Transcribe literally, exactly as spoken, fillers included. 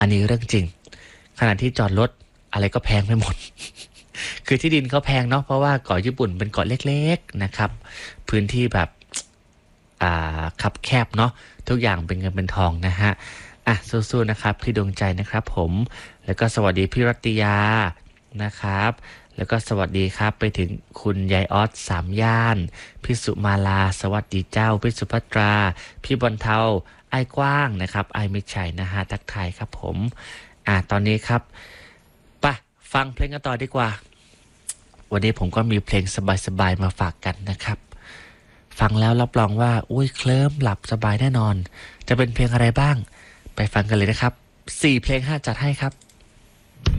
อันนี้เรื่องจริงขณะที่จอดรถอะไรก็แพงไปหมด คือที่ดินเขาแพงเนาะเพราะว่าเกาะญี่ปุ่นเป็นเกาะเล็กๆนะครับพื้นที่แบบอ่าคับแคบเนาะทุกอย่างเป็นเงินเป็นทองนะฮะอ่ะสู้ๆนะครับพี่ดวงใจนะครับผมแล้วก็สวัสดีพี่รัตยานะครับแล้วก็สวัสดีครับไปถึงคุณยายออสสามย่านพี่สุมาลาสวัสดีเจ้าพี่สุภัตราพี่บอลเทาไอ้กว้างนะครับไอ้มิชัยนะฮะทักทายครับผมอ่ะตอนนี้ครับไปฟังเพลงกันต่อดีกว่าวันนี้ผมก็มีเพลงสบายๆมาฝากกันนะครับฟังแล้วรับรองว่าอุ้ยเคลิ้มหลับสบายแน่นอนจะเป็นเพลงอะไรบ้างไปฟังกันเลยนะครับสี่เพลงห้าจัดให้ครับ